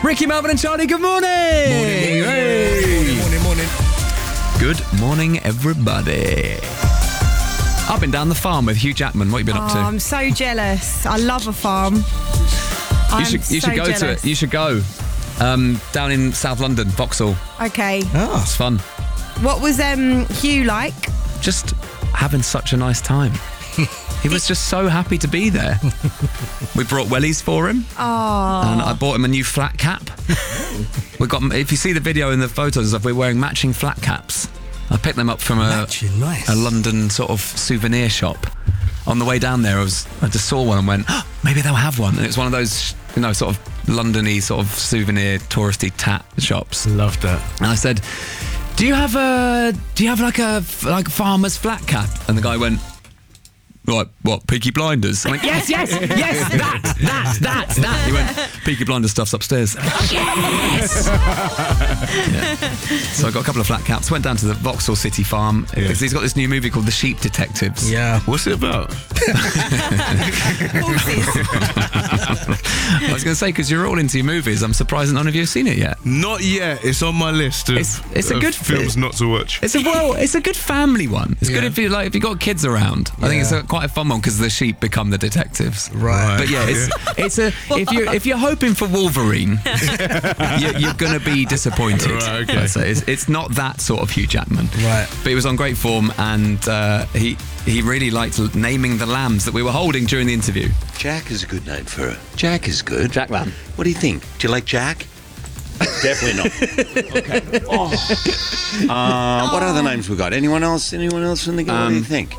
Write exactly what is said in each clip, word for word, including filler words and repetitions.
Ricky, Melvin and Charlie, good morning! Morning. Hey. Morning, morning, morning. Good morning, everybody. Up and down the farm with Hugh Jackman. What have you been Oh, up to? I'm so jealous. I love a farm. You I'm should, you so should go jealous. to it. You should go. Um, down in South London, Vauxhall. Okay. Oh, It's fun. What was um Hugh like? Just having such a nice time. He was just so happy to be there. We brought wellies for him. Oh. And I bought him a new flat cap. We got. If you see the video and the photos and stuff, we're wearing matching flat caps. I picked them up from a, matching, nice. a London sort of souvenir shop. On the way down there, I was I just saw one and went, oh, maybe they'll have one. And it's one of those, you know, sort of London-y sort of souvenir touristy tat shops. Love that. And I said, "Do you have a? Do you have like a like farmer's flat cap?" And the guy went, "Like what? Peaky Blinders?" I went, "Yes, yes, yes, that, that, that, that." He went, "Peaky Blinders stuff's upstairs." Yes. Yeah. So I got a couple of flat caps. Went down to the Vauxhall City Farm because he's got this new movie called The Sheep Detectives. Yeah. What's it about? I was going to say, because you're all into your movies, I'm surprised none of you have seen it yet. Not yet. It's on my list of, It's- it's a of good films fit. not to watch. It's a well, it's a good family one. It's good Yeah. if you like if you got kids around. I think it's Yeah. a, quite a fun one because the sheep become the detectives. Right. But yeah, it's it's a if you if you're hoping for Wolverine, you're, you're going to be disappointed. Right, okay. I'd say. It's, it's not that sort of Hugh Jackman. Right. But he was on great form, and uh, he he really liked naming the lambs that we were holding during the interview. Jack is a good name for her. Jack is good. Jack Lamb. What do you think? Do you like Jack? Definitely not. Okay. Oh. Uh, what other names we got? Anyone else? Anyone else in the game? What do you Um, think?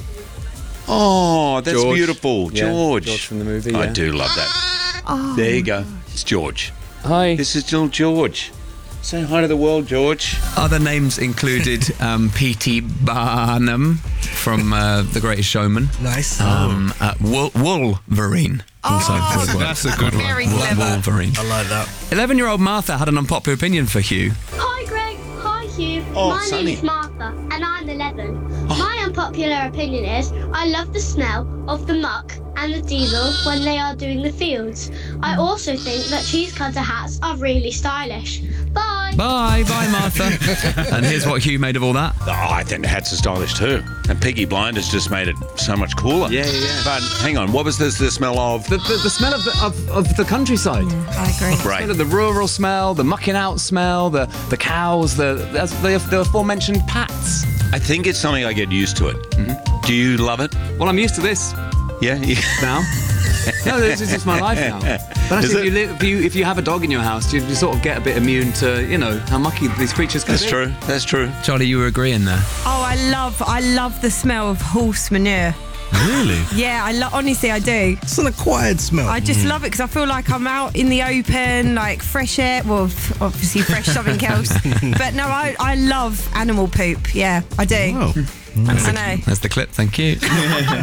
Oh, that's George. beautiful. Yeah, George. George from the movie, I yeah. do love that. There you go. It's George. Hi. This is still George. Say hi to the world, George. Other names included um, P T Barnum from uh, The Greatest Showman. Nice. Um, uh, Wol- Wolverine. Also, Oh, would work. That's a good one. Very Wol- clever. Wolverine. I like that. eleven-year-old Martha had an unpopular opinion for Hugh. Hi Greg, hi Hugh. Oh, My Sunny. name is Martha and I'm eleven. My unpopular opinion is I love the smell of the muck and the diesel when they are doing the fields. I also think that cheese cutter hats are really stylish. Bye! Bye, bye, Martha. And here's what Hugh made of all that. Oh, I think the hats are stylish too. And Peaky Blinders just made it so much cooler. Yeah, yeah, yeah. But hang on, what was this the smell of? The, the, the smell of the, of, of the countryside. I agree. Right. The rural smell, the mucking out smell, the, the cows, the, the, the aforementioned pats. I think it's something I get used to it. Mm-hmm. Do you love it? Well, I'm used to this Yeah. now. No, this is just my life now. But Is actually, if you, it? live, if, you, if you have a dog in your house, you, you sort of get a bit immune to, you know, how mucky these creatures can That's be. true. That's true. Charlie, you were agreeing there. Oh, I love I love the smell of horse manure. Really? Yeah, I lo- honestly I do. It's an acquired smell. I just love it because I feel like I'm out in the open, like fresh air. Well, f- obviously fresh something else. But no, I, I love animal poop. Yeah, I do. Oh. That's I the, know. that's the clip, thank you. we'll,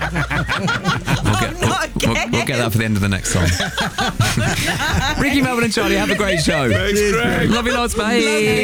get, Not we'll, we'll, we'll get that for the end of the next song. Ricky, Melvin and Charlie, have a great show. Thanks, Greg. Love you lots, bye.